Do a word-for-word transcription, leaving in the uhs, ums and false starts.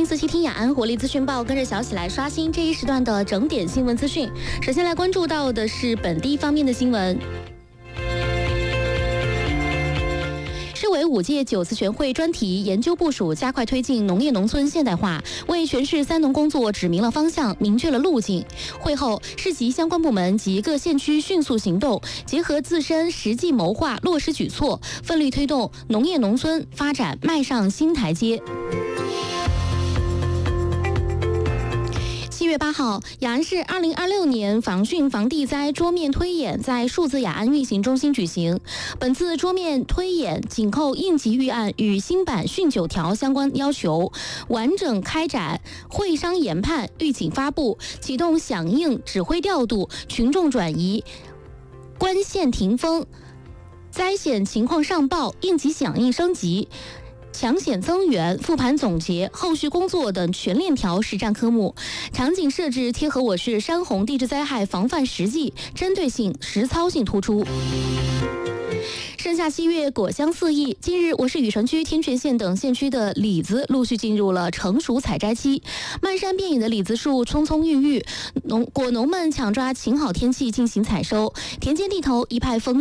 四七听雅安活力资讯报，跟着小喜来刷新这一时段的整点新闻资讯。首先来关注到的是本地方面的新闻。市委五届九次全会专题研究部署加快推进农业农村现代化，为全市三农工作指明了方向，明确了路径。会后，市级相关部门及各县区迅速行动，结合自身实际谋划落实举措，奋力推动农业农村发展迈上新台阶。七月八号，雅安市二零二六年防汛防地灾桌面推演在数字雅安运行中心举行。本次桌面推演紧扣应急预案与新版汛九条相关要求，完整开展会商研判、预警发布、启动响应指挥调度、群众转移、关县停风、灾险情况上报、应急响应升级、抢险增援、复盘总结、后续工作等全链条实战科目，场景设置贴合我市山洪地质灾害防范实际，针对性、实操性突出。盛夏七月，果香四溢。近日，我市雨城区、天全县等县区的李子陆续进入了成熟采摘期，漫山遍野的李子树葱葱郁郁，农果农们抢抓晴好天气进行采收，田间地头一派丰